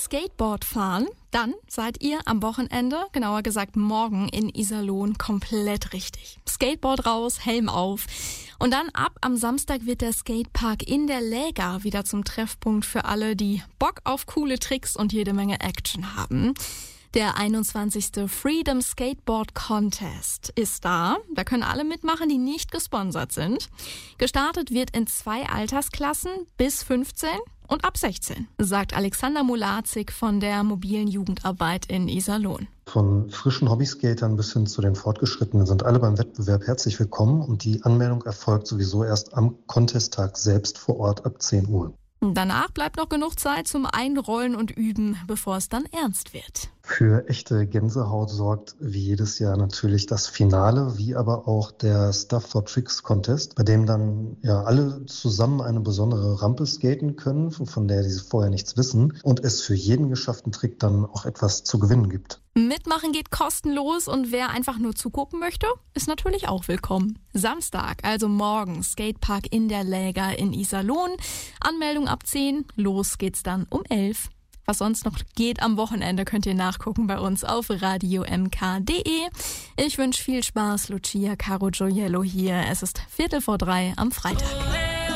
Skateboard fahren? Dann seid ihr am Wochenende, genauer gesagt morgen in Iserlohn, komplett richtig. Skateboard raus, Helm auf. Und dann am Samstag wird der Skatepark in der Läger wieder zum Treffpunkt für alle, die Bock auf coole Tricks und jede Menge Action haben. Der 21. Freedom Skateboard Contest ist da. Da können alle mitmachen, die nicht gesponsert sind. Gestartet wird in 2 Altersklassen bis 15 und ab 16, sagt Alexander Mulazik von der mobilen Jugendarbeit in Iserlohn. Von frischen Hobbyskatern bis hin zu den Fortgeschrittenen sind alle beim Wettbewerb herzlich willkommen und die Anmeldung erfolgt sowieso erst am Contesttag selbst vor Ort ab 10 Uhr. Danach bleibt noch genug Zeit zum Einrollen und Üben, bevor es dann ernst wird. Für echte Gänsehaut sorgt wie jedes Jahr natürlich das Finale, wie aber auch der Stuff for Tricks Contest, bei dem dann alle zusammen eine besondere Rampe skaten können, von der sie vorher nichts wissen und es für jeden geschafften Trick dann auch etwas zu gewinnen gibt. Mitmachen geht kostenlos und wer einfach nur zugucken möchte, ist natürlich auch willkommen. Samstag, also morgen, Skatepark in der Läger in Iserlohn. Anmeldung ab 10, los geht's dann um 11. Was sonst noch geht am Wochenende, könnt ihr nachgucken bei uns auf radiomk.de. Ich wünsche viel Spaß, Lucia Caro Gioiello hier. Es ist 2:45 am Freitag.